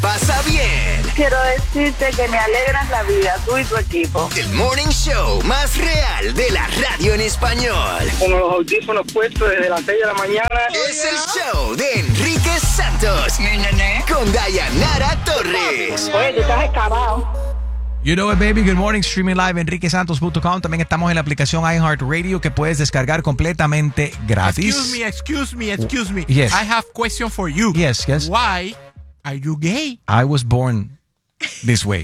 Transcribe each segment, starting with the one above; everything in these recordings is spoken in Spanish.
Pasa bien. Quiero decirte que me alegras la vida, tú y tu equipo. El morning show más real de la radio en español. Con los audífonos puestos desde las 6 de la mañana. Es el show de Enrique Santos. Con Dayanara Torres. Oye, tú estás escabado. You know it, baby. Good morning. Streaming live enriquesantos.com. También estamos en la aplicación iHeartRadio que puedes descargar completamente gratis. Excuse me. Yes. I have question for you. Yes. Why are you gay? I was born this way.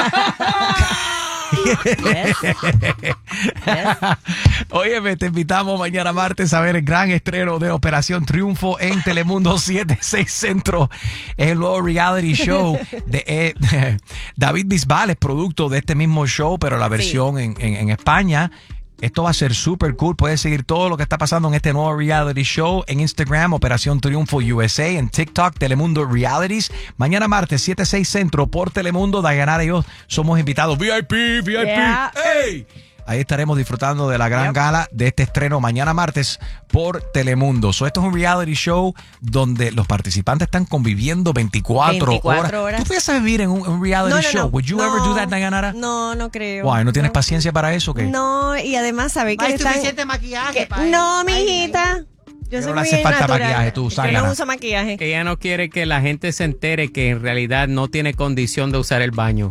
Óyeme, te invitamos mañana martes a ver el gran estreno de Operación Triunfo en Telemundo 76 Centro. Es el nuevo reality show de David Bisbal, es producto de este mismo show, pero la versión en España. Esto va a ser súper cool. Puedes seguir todo lo que está pasando en este nuevo reality show en Instagram, Operación Triunfo USA, en TikTok, Telemundo Realities. Mañana martes, 7-6 Centro por Telemundo. Dayanara y yo somos invitados. VIP. Yeah. ¡Hey! Ahí estaremos disfrutando de la gran gala de este estreno mañana martes por Telemundo. Esto es un reality show donde los participantes están conviviendo 24 horas. ¿Tú piensas vivir en un reality show? Would you ever do that, Dayanara? No creo. Guay, ¿no tienes paciencia para eso? ¿Qué? No, y además sabe que Hay están... suficiente maquillaje para No, mijita. Yo soy no le muy hace falta natural. maquillaje, tú, Yo zángana. no uso maquillaje. Que ella no quiere que la gente se entere que en realidad no tiene condición de usar el baño.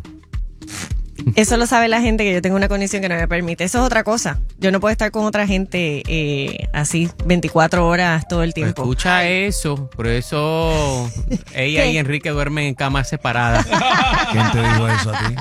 Eso lo sabe la gente, que yo tengo una condición que no me permite. Eso es otra cosa. Yo no puedo estar con otra gente así 24 horas todo el tiempo. Escucha eso, por eso ella y Enrique duermen en camas separadas. ¿Quién te dijo eso a ti?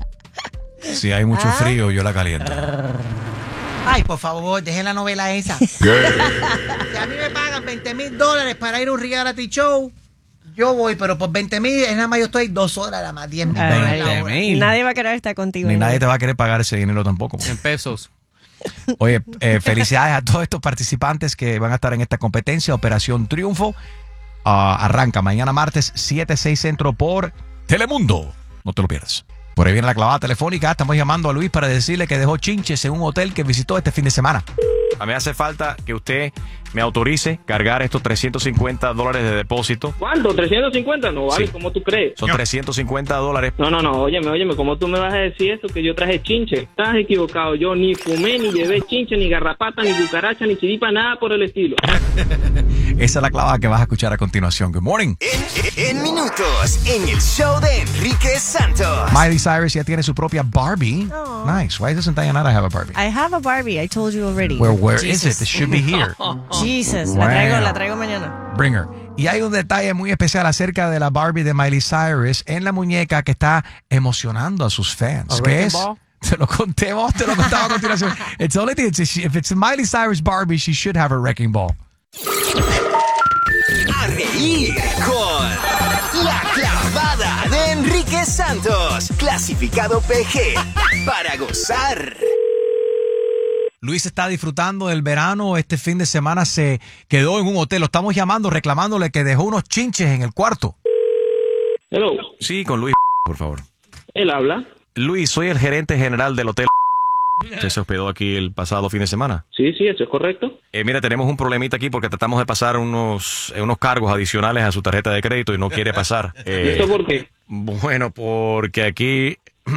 Si hay mucho frío, yo la caliento. Ay, por favor, dejen la novela esa. Si a mí me pagan $20,000 para ir a un reality show, yo voy, pero por $20,000 es nada más yo estoy 2 horas, nada más $10,000 la hora. Nadie va a querer estar contigo. Ni nadie te va a querer pagar ese dinero tampoco. En pesos. Oye, felicidades a todos estos participantes que van a estar en esta competencia. Operación Triunfo arranca mañana martes 7-6 Centro por Telemundo. No te lo pierdas. Por ahí viene la clavada telefónica. Estamos llamando a Luis para decirle que dejó chinches en un hotel que visitó este fin de semana. A mí me hace falta que usted me autorice cargar estos $350 de depósito. ¿Cuánto? ¿350? No vale, Sí. ¿cómo tú crees? Son $350. No, óyeme, ¿cómo tú me vas a decir eso? Que yo traje chinche. Estás equivocado, yo ni fumé, ni llevé chinche, ni garrapata, ni cucaracha, ni chiripa, nada por el estilo. Esa es la clavada que vas a escuchar a continuación. Good morning. En minutos, en el show de Enrique Santos. Miley Cyrus ya tiene su propia Barbie. Oh. Nice. Why doesn't Dayanara have a Barbie? I have a Barbie, I told you already. Where is it? It should be here. Jesus, Wow. la traigo mañana. Bring her. Y hay un detalle muy especial acerca de la Barbie de Miley Cyrus en la muñeca que está emocionando a sus fans. ¿A ¿Qué Wrecking es? Ball? Te lo contaba a continuación. It's only thing, if it's a Miley Cyrus Barbie, she should have a wrecking ball. A reír con La Clavada de Enrique Santos. Clasificado PG. Para gozar. Luis está disfrutando del verano. Este fin de semana se quedó en un hotel. Lo estamos llamando, reclamándole que dejó unos chinches en el cuarto. Hello, Sí, con Luis, por favor. él habla. Luis, soy el gerente general del hotel. Usted se hospedó aquí el pasado fin de semana. Sí, eso es correcto. Mira, tenemos un problemita aquí porque tratamos de pasar unos cargos adicionales a su tarjeta de crédito y no quiere pasar. ¿Y esto por qué? Bueno, porque aquí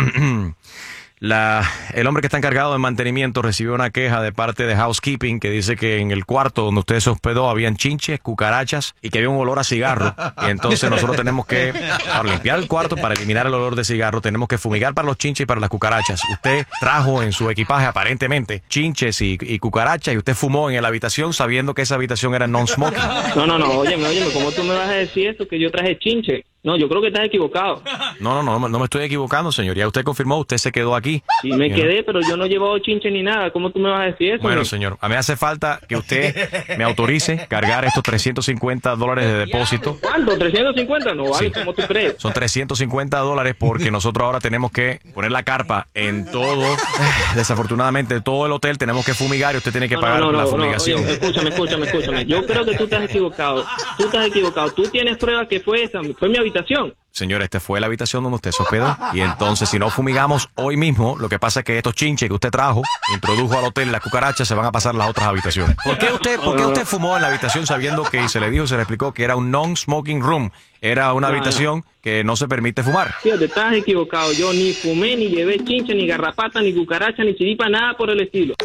el hombre que está encargado de mantenimiento recibió una queja de parte de housekeeping que dice que en el cuarto donde usted se hospedó habían chinches, cucarachas y que había un olor a cigarro. Y entonces nosotros tenemos que, para limpiar el cuarto, para eliminar el olor de cigarro, tenemos que fumigar para los chinches y para las cucarachas. Usted trajo en su equipaje aparentemente chinches y cucarachas y usted fumó en la habitación sabiendo que esa habitación era non-smoking. No, óyeme, ¿cómo tú me vas a decir eso? Que yo traje chinche. No, yo creo que estás equivocado. No me estoy equivocando, señor. Ya usted confirmó, usted se quedó aquí. Sí, me quedé, pero yo no he llevado chinche ni nada. ¿Cómo tú me vas a decir eso? Bueno, señor, a mí hace falta que usted me autorice cargar estos $350 de depósito. ¿Cuánto? ¿350? No vale, Sí. ¿cómo tú crees? Son $350 porque nosotros ahora tenemos que poner la carpa en todo. Desafortunadamente, todo el hotel tenemos que fumigar y usted tiene que pagar la fumigación. Oye, escúchame. Yo creo que tú estás equivocado. Tú tienes pruebas que fue mi habitación. habitación. Señor, esta fue la habitación donde usted se hospedó. Y entonces, si no fumigamos hoy mismo, lo que pasa es que estos chinches que usted trajo, introdujo al hotel, las cucarachas, se van a pasar a las otras habitaciones. ¿Por qué usted fumó en la habitación sabiendo que se le dijo, se le explicó que era un non-smoking room? Era una habitación que no se permite fumar. Fíjate, estás equivocado. Yo ni fumé, ni llevé chinche, ni garrapata, ni cucaracha, ni chiripa, nada por el estilo.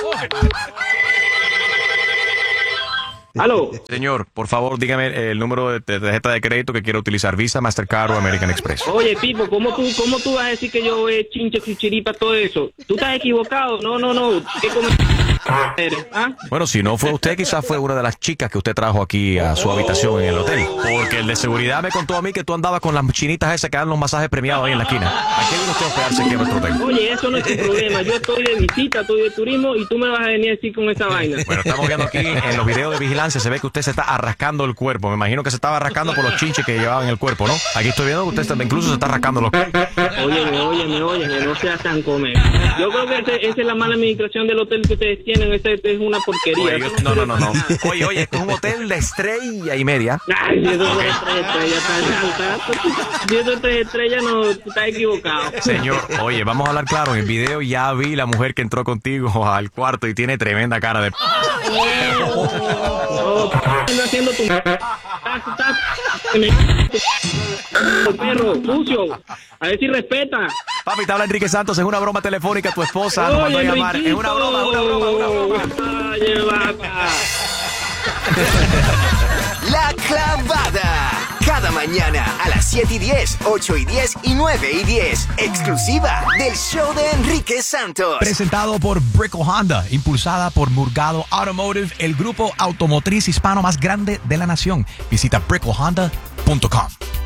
¿Aló? Señor, por favor, dígame el número de tarjeta de crédito que quiero utilizar, Visa, Mastercard o American Express. Oye, Pipo, ¿cómo tú vas a decir que yo chinche, chiripa, todo eso? Tú estás equivocado. No. ¿Qué eres? ¿Ah? Bueno, si no fue usted, quizás fue una de las chicas que usted trajo aquí a su habitación en el hotel. Porque el de seguridad me contó a mí que tú andabas con las chinitas esas que dan los masajes premiados ahí en la esquina. ¿A qué vino usted a hospedarse aquí en nuestro hotel? Oye, eso no es tu problema. Yo estoy de visita, estoy de turismo y tú me vas a venir así con esa vaina. Bueno, estamos viendo aquí en los videos de vigilancia, se ve que usted se está arrascando el cuerpo. Me imagino que se estaba arrascando por los chinches que llevaba en el cuerpo, ¿no? Aquí estoy viendo que usted incluso se está arrascando los... Óyeme, no seas tan comer. Yo creo que esa es la mala administración del hotel que ustedes tienen. Esta es una porquería. Oye, no. Oye, esto es un hotel de 3.5 estrellas. Ay, si eso es 3 estrellas, si eso es 3 estrellas, no, estás equivocado. Señor, oye, vamos a hablar claro. En el video ya vi la mujer que entró contigo al cuarto y tiene tremenda cara de... Ando haciendo tu... perro, sucio. A ver si respeta. Papi, te habla Enrique Santos, es una broma telefónica, tu esposa nos mandó a llamar. Es una broma. Oye, vaca. La Clavada. Cada mañana a las 7:10, 8:10 y 9:10. Exclusiva del show de Enrique Santos. Presentado por Brickell Honda, impulsada por Murgado Automotive, el grupo automotriz hispano más grande de la nación. Visita bricklehonda.com.